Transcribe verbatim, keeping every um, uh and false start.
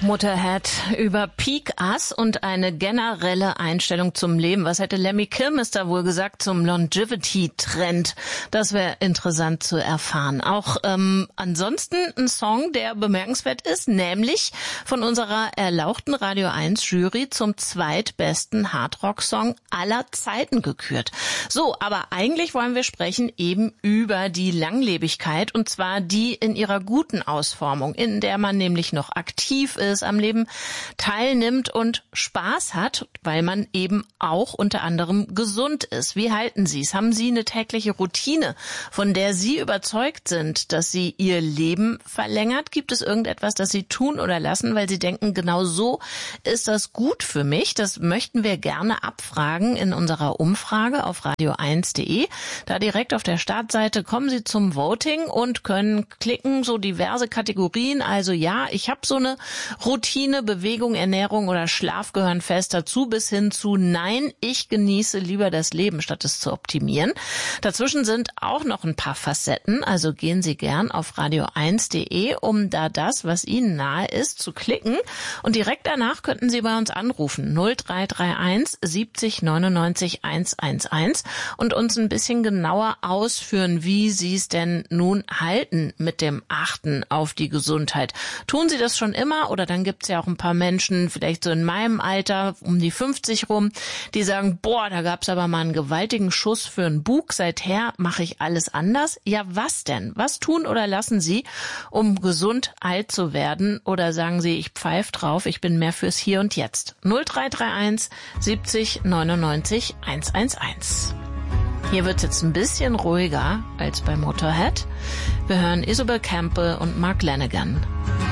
Motorhead über Peak Us und eine generelle Einstellung zum Leben. Was hätte Lemmy Kilmister wohl gesagt zum Longevity-Trend? Das wäre interessant zu erfahren. Auch ähm, ansonsten ein Song, der bemerkenswert ist, nämlich von unserer erlauchten Radio eins Jury zum zweitbesten Hardrock-Song aller Zeiten gekürt. So, aber eigentlich wollen wir sprechen eben über die Langlebigkeit, und zwar die in ihrer guten Ausformung, in der man nämlich noch aktiv ist, am Leben teilnimmt und Spaß hat, weil man eben auch unter anderem gesund ist. Wie halten Sie es? Haben Sie eine tägliche Routine, von der Sie überzeugt sind, dass sie Ihr Leben verlängert? Gibt es irgendetwas, das Sie tun oder lassen, weil Sie denken, genau so ist das gut für mich? Das möchten wir gerne abfragen in unserer Umfrage auf radio eins punkt de. Da direkt auf der Startseite kommen Sie zum Voting und können klicken, so diverse Kategorien. Also ja, ich habe so eine Routine, Bewegung, Ernährung oder Schlaf gehören fest dazu, bis hin zu nein, ich genieße lieber das Leben, statt es zu optimieren. Dazwischen sind auch noch ein paar Facetten, also gehen Sie gern auf radio eins punkt de, um da das, was Ihnen nahe ist, zu klicken. Und direkt danach könnten Sie bei uns anrufen, null drei drei eins siebzig neunundneunzig hundertelf und uns ein bisschen genauer ausführen, wie Sie es denn nun halten mit dem Achten auf die Gesundheit. Tun Sie das schon immer, oder dann gibt es ja auch ein paar Menschen, vielleicht so in meinem Alter, um die fünfzig rum, die sagen, boah, da gab es aber mal einen gewaltigen Schuss für einen Bug, seither mache ich alles anders. Ja, was denn? Was tun oder lassen Sie, um gesund alt zu werden? Oder sagen Sie, ich pfeife drauf, ich bin mehr fürs Hier und Jetzt? null drei drei eins siebzig neunundneunzig hundertelf. Hier wird es jetzt ein bisschen ruhiger als bei Motorhead. Wir hören Isobel Campbell und Mark Lanegan.